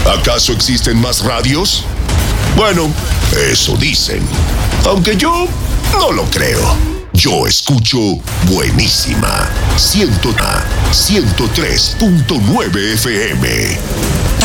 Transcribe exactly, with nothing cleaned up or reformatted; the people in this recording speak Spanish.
¿Acaso existen más radios? Bueno, eso dicen. Aunque yo no lo creo. Yo escucho Buenísima ciento tres punto nueve F M.